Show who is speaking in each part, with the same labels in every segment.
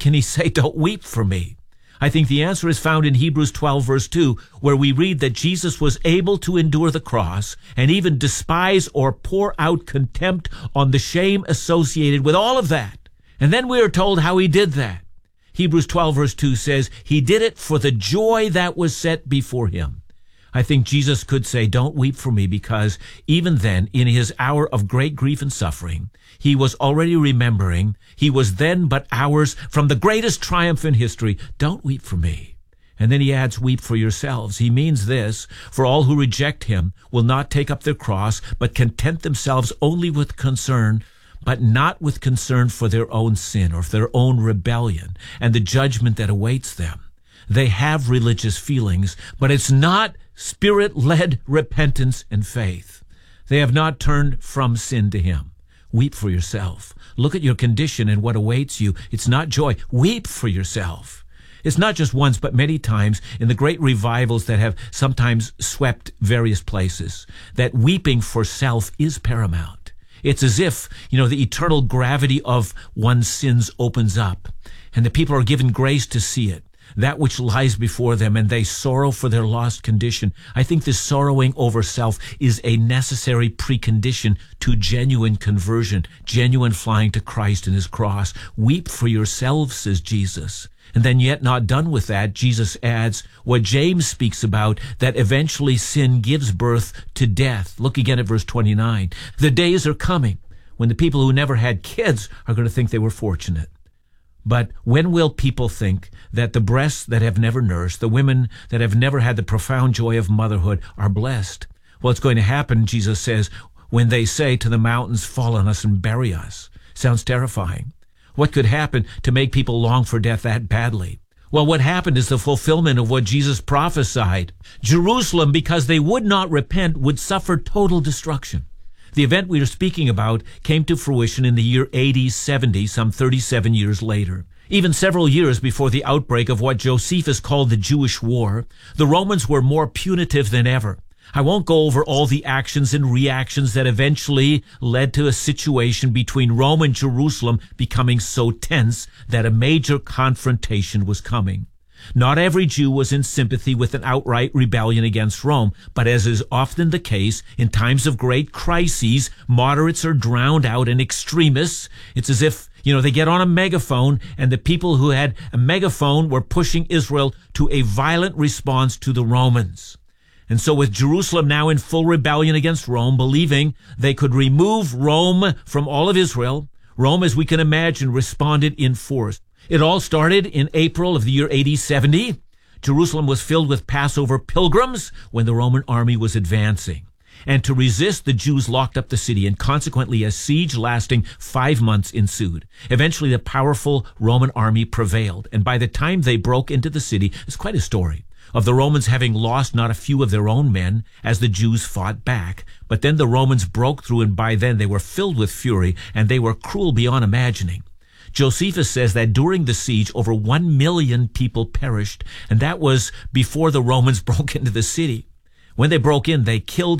Speaker 1: can he say, don't weep for me? I think the answer is found in Hebrews 12, verse 2, where we read that Jesus was able to endure the cross and even despise or pour out contempt on the shame associated with all of that. And then we are told how he did that. Hebrews 12, verse 2 says, he did it for the joy that was set before him. I think Jesus could say, don't weep for me, because even then, in his hour of great grief and suffering, he was already remembering he was then but hours from the greatest triumph in history. Don't weep for me. And then he adds, weep for yourselves. He means this: for all who reject him will not take up their cross, but content themselves only with concern, but not with concern for their own sin or for their own rebellion and the judgment that awaits them. They have religious feelings, but it's not Spirit-led repentance and faith. They have not turned from sin to him. Weep for yourself. Look at your condition and what awaits you. It's not joy. Weep for yourself. It's not just once, but many times in the great revivals that have sometimes swept various places, that weeping for self is paramount. It's as if, the eternal gravity of one's sins opens up, and the people are given grace to see it, that which lies before them, and they sorrow for their lost condition. I think this sorrowing over self is a necessary precondition to genuine conversion, genuine flying to Christ and his cross. Weep for yourselves, says Jesus. And then, yet not done with that, Jesus adds what James speaks about, that eventually sin gives birth to death. Look again at verse 29. The days are coming when the people who never had kids are going to think they were fortunate. But when will people think that the breasts that have never nursed, the women that have never had the profound joy of motherhood, are blessed? Well, it's going to happen, Jesus says, when they say to the mountains, fall on us and bury us. Sounds terrifying. What could happen to make people long for death that badly? Well, what happened is the fulfillment of what Jesus prophesied. Jerusalem, because they would not repent, would suffer total destruction. The event we are speaking about came to fruition in the year AD 70, some 37 years later. Even several years before the outbreak of what Josephus called the Jewish War, the Romans were more punitive than ever. I won't go over all the actions and reactions that eventually led to a situation between Rome and Jerusalem becoming so tense that a major confrontation was coming. Not every Jew was in sympathy with an outright rebellion against Rome, but as is often the case, in times of great crises, moderates are drowned out and extremists. It's as if, they get on a megaphone, and the people who had a megaphone were pushing Israel to a violent response to the Romans. And so with Jerusalem now in full rebellion against Rome, believing they could remove Rome from all of Israel, Rome, as we can imagine, responded in force. It all started in April of the year AD 70. Jerusalem was filled with Passover pilgrims when the Roman army was advancing. And to resist, the Jews locked up the city, and consequently a siege lasting 5 months ensued. Eventually the powerful Roman army prevailed, and by the time they broke into the city, it's quite a story of the Romans having lost not a few of their own men as the Jews fought back. But then the Romans broke through, and by then they were filled with fury, and they were cruel beyond imagining. Josephus says that during the siege, over 1 million people perished, and that was before the Romans broke into the city. When they broke in, they killed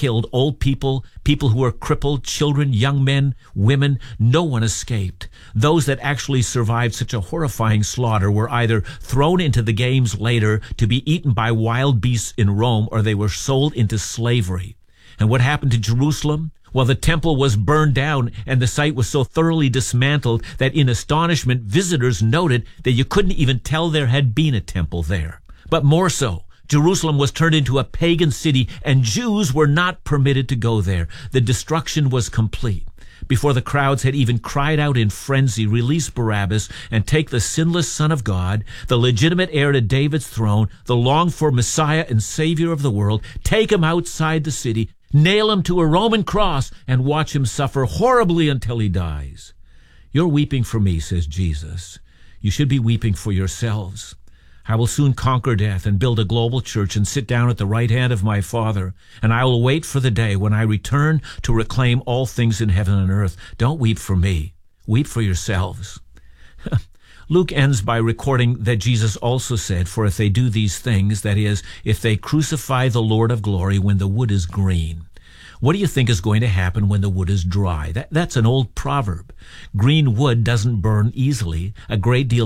Speaker 1: old people, people who were crippled, children, young men, women. No one escaped. Those that actually survived such a horrifying slaughter were either thrown into the games later to be eaten by wild beasts in Rome, or they were sold into slavery. And what happened to Jerusalem? Well, the temple was burned down, and the site was so thoroughly dismantled that in astonishment, visitors noted that you couldn't even tell there had been a temple there. But more so, Jerusalem was turned into a pagan city, and Jews were not permitted to go there. The destruction was complete. Before the crowds had even cried out in frenzy, release Barabbas and take the sinless Son of God, the legitimate heir to David's throne, the longed-for Messiah and Savior of the world, take him outside the city, nail him to a Roman cross, and watch him suffer horribly until he dies. You're weeping for me, says Jesus. You should be weeping for yourselves. I will soon conquer death and build a global church and sit down at the right hand of my Father, and I will wait for the day when I return to reclaim all things in heaven and earth. Don't weep for me. Weep for yourselves. Luke ends by recording that Jesus also said, for if they do these things, that is, if they crucify the Lord of glory when the wood is green, what do you think is going to happen when the wood is dry? That's an old proverb. Green wood doesn't burn easily. A great deal